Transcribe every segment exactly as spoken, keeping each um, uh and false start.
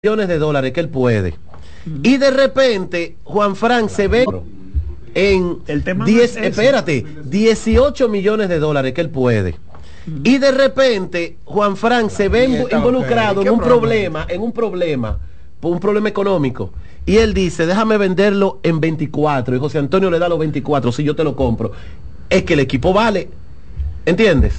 millones de dólares que él puede. Y de repente Juan Fran se ve en diez, espérate, dieciocho millones de dólares que él puede. Y de repente Juan Fran se ve involucrado en un problema, en un problema, un problema económico. Y él dice, déjame venderlo en veinticuatro. Y José Antonio le da los veinticuatro, si yo te lo compro. Es que el equipo vale. ¿Entiendes?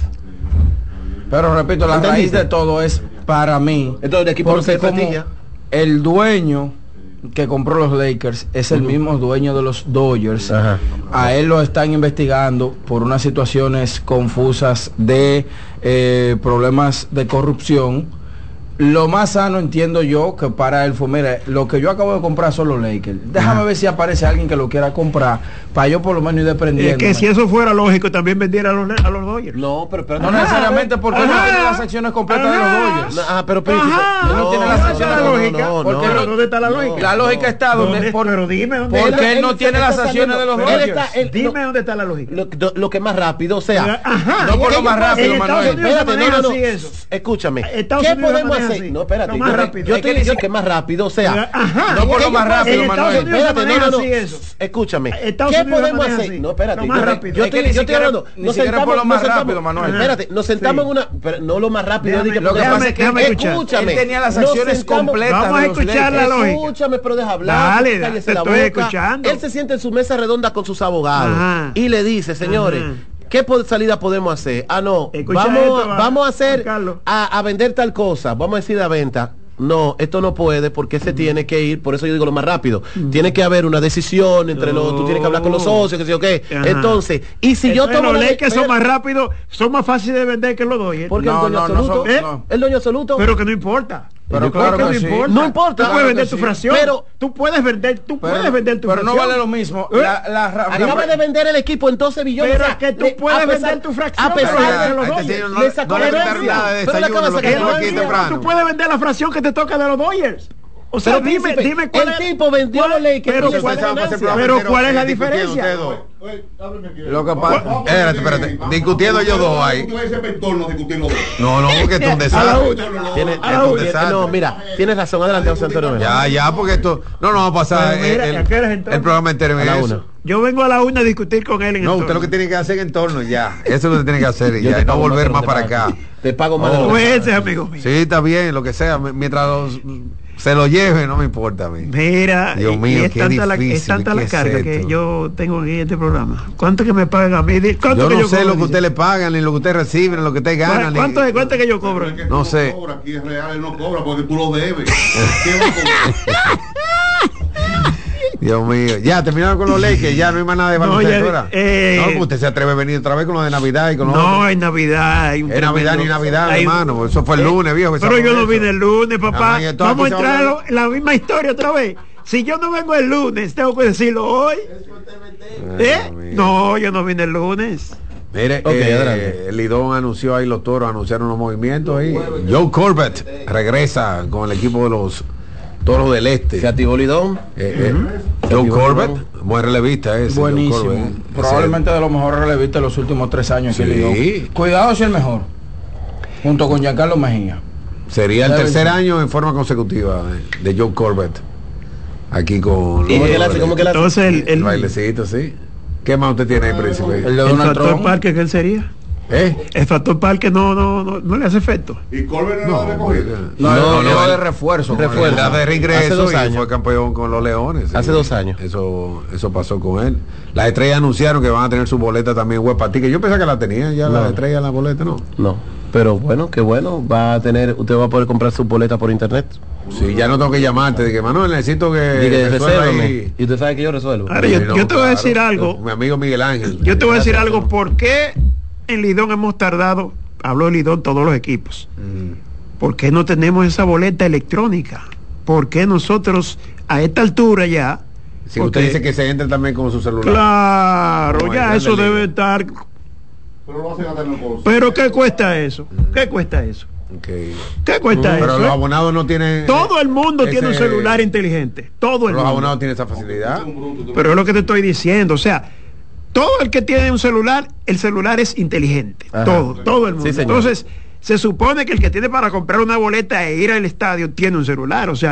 Pero repito, la raíz de todo es para mí. Entonces el equipo no se prestigia. El dueño que compró los Lakers es el uh-huh. mismo dueño de los Dodgers. Ajá. A él lo están investigando por unas situaciones confusas de eh, problemas de corrupción. Lo más sano, entiendo yo, que para él fue, mira, lo que yo acabo de comprar son los Lakers. Déjame Ajá. ver si aparece alguien que lo quiera comprar, para yo por lo menos ir dependiendo. Es que si eso fuera lógico, también vendiera a los, a los Dodgers. No, pero, pero no Ajá. necesariamente porque Ajá. él no tiene las acciones completas Ajá. de los Dodgers. No, ah, pero, pero Ajá. él no, no tiene las acciones no, lógicas. No, no, porque no, no, ¿dónde está la lógica? La lógica está donde. ¿Dónde? Por, pero dime dónde porque está. él no él tiene las acciones de los Dodgers. Está, él, dime no, dónde está la lógica. Lo, lo, lo que más rápido, o sea. Ajá. No por lo más rápido, Manuel. Espérate, no, no, no. Escúchame. ¿Qué podemos hacer? No, espérate. Más rápido. Yo estoy diciendo que más rápido, o sea, Ajá, no por lo más rápido, Manuel. Espérate, no, no, no. Escúchame. ¿Qué podemos hacer? No, espérate. Yo estoy, yo estoy hablando. Ni siquiera por lo más rápido, Manuel. Espérate, nos sentamos en una, no lo más rápido. Lo que pasa es que escúchame. Él tenía las acciones completas. Vamos a escuchar la lógica. Escúchame, pero deja hablar. Dale, te estoy escuchando. Él se siente en su mesa redonda con sus abogados y le dice, señores, ¿qué salida podemos hacer? Ah, no, vamos, vamos a hacer, a, a vender tal cosa, vamos a decir a venta. No, esto no puede porque se tiene que ir, por eso yo digo lo más rápido. Mm. Tiene que haber una decisión entre los, tú tienes que hablar con los socios, que sé yo qué. Entonces, y si yo tomo los Lakers son más rápidos, son más fáciles de vender que los Dodgers. Porque no, el dueño no, absoluto, no son, ¿eh? no. El dueño absoluto. Pero que no importa. Pero claro que no sí. importa. No importa. Tú puedes vender tu sí. fracción. Pero tú puedes vender, tú pero, puedes vender tu pero fracción. Pero no vale lo mismo. ¿Eh? La, la, la, Acaba de vender el equipo en doce billones. Pero es que tú puedes vender tu fracción. A pesar de los Dodgers. Le sacó la herencia. Tú puedes vender la fracción que te toca de los Dodgers. O sea, pero dime, príncipe, dime cuál el es, tipo vendió los Lakers. Pero, ¿cuál, pero ¿cuál es la diferencia? Lo que pasa, espérate, espérate, discutiendo yo dos ahí. No, no, porque esto es un desastre. Tiene, no, mira, tienes razón, adelante, José Antonio. Ya, ya, porque esto, no, no va a pasar mira, el, el, el programa entero en eso. Yo vengo a la una a discutir con él en No, usted lo que tiene que hacer en entorno, ya. Eso es lo que tiene que hacer y ya, y no volver más para acá. Te pago más. Oh, de ese, amigo mío. Sí, está bien, lo que sea, mientras los, se lo lleve, no me importa a mí. Mira, Dios mío, es qué tanta difícil, la, es tanta la carga es que yo tengo aquí en este programa. ¿Cuánto que me pagan a mí? ¿Cuánto yo que no yo sé cobro, lo que usted le pagan, ni lo que usted recibe, ni lo que usted gana. ¿Cuánto, ni... es, ¿Cuánto es que yo cobro? Es que no sé. No cobra, aquí es real, él no cobra porque tú lo debes. Dios mío, ya terminaron con los Lakers, ya no hay más nada de baloncesto. No, eh, no, usted se atreve a venir otra vez con lo de Navidad y con lo No, otro. es Navidad. Hay un es Navidad ni Navidad, hay, hermano. Eso fue el lunes, viejo. Pero yo no vine el lunes, papá. Ah, vamos a entrar a la misma historia otra vez. Si yo no vengo el lunes, tengo que decirlo hoy. ¿Eh? No, yo no vine el lunes. Mire, okay, eh, el Lidón anunció ahí, los Toros anunciaron unos movimientos ahí. Joe Corbett regresa con el equipo de los Toros del Este. Se activó Lidón. Eh, uh-huh. eh, Joe Corbett, buen relevista ese. Buenísimo. Corbett, probablemente ese. De los mejores relevistas de los últimos tres años. Sí. Que Lidón. Cuidado si el mejor. Junto con Giancarlo Mejía. Sería el tercer año en forma consecutiva de, de Joe Corbett. Aquí con... ¿Y que hace? ¿Cómo que la Entonces el, el, el bailecito, sí. ¿Qué más usted tiene ahí, príncipe? El de Donald Trump. Parque, ¿qué él sería? ¿Eh? El factor parque no, no, no, no le hace efecto. ¿Y Colbert no, no, no, no, no, no, de refuerzo. refuerzo. La de reingreso hace dos años. Y fue campeón con los Leones. Hace sí. dos años. Eso, eso pasó con él. Las estrellas anunciaron que van a tener su boleta también web para ti, que yo pensaba que la tenían ya, no. Las estrellas en la boleta, ¿no? No. Pero bueno, qué bueno, va a tener, usted va a poder comprar su boleta por internet. Sí, ya no tengo que llamarte, de que Manuel necesito que, que resuélvame. Y usted sabe que yo resuelvo. Ahora, yo, no, yo te voy a decir claro, algo. Mi amigo Miguel Ángel. Yo te voy a decir algo. ¿Por qué en Lidón hemos tardado? Habló de Lidón todos los equipos. Mm. ¿Por qué no tenemos esa boleta electrónica? ¿Por qué nosotros a esta altura ya? Si porque, usted dice que se entre también con su celular. Claro, no, ya eso debe estar. Pero, lo hacen hasta en el ¿Pero qué cuesta eso? ¿Qué cuesta eso? Okay. ¿Qué cuesta Pero eso? Pero los abonados no tienen... Todo el mundo ese... tiene un celular inteligente. Todo el los mundo. abonados tienen esa facilidad. Pero es lo que te estoy diciendo. O sea, todo el que tiene un celular, el celular es inteligente. Ajá. Todo, todo el mundo. Sí, entonces, se supone que el que tiene para comprar una boleta e ir al estadio tiene un celular. O sea,